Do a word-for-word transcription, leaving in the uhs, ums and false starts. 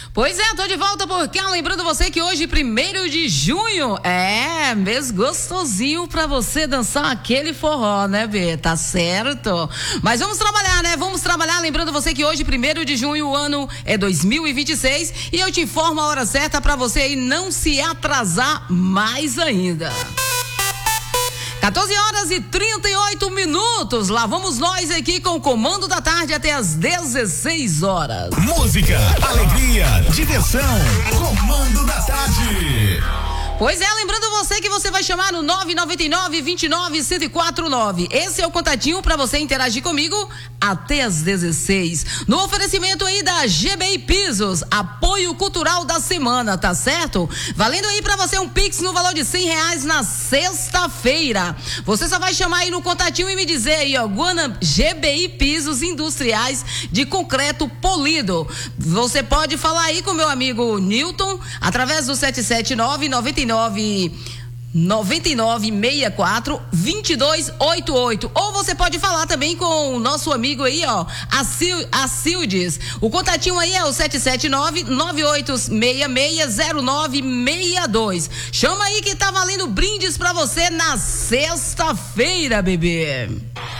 Pois é, tô de volta por cá, lembrando você que hoje, primeiro de junho, é mês gostosinho pra você dançar aquele forró, né, Bê? Tá certo? Mas vamos trabalhar, né? Vamos trabalhar, lembrando você que hoje, primeiro de junho, o ano é dois mil e vinte e seis, e eu te informo a hora certa pra você aí não se atrasar mais ainda. quatorze horas e trinta e oito minutos. Lá vamos nós aqui com o Comando da Tarde até as dezesseis horas. Música, alegria, diversão. Comando da Tarde. Pois é, lembrando você que você vai chamar no nove nove nove, dois nove, um zero quatro nove. Esse é o contatinho para você interagir comigo até as dezesseis. No oferecimento aí da G B I Pisos, apoio cultural da semana, tá certo? Valendo aí para você um Pix no valor de cem reais na sexta-feira. Você só vai chamar aí no contatinho e me dizer aí, ó, Guana G B I Pisos Industriais de concreto polido. Você pode falar aí com meu amigo Newton através do sete sete nove, nove nove nove nove seis quatro, dois dois oito oito, ou você pode falar também com o nosso amigo aí, ó, a Cildes. O contatinho aí é o sete sete nove, nove oito seis seis, zero nove seis dois. Chama aí que tá valendo brindes pra você na sexta-feira, bebê.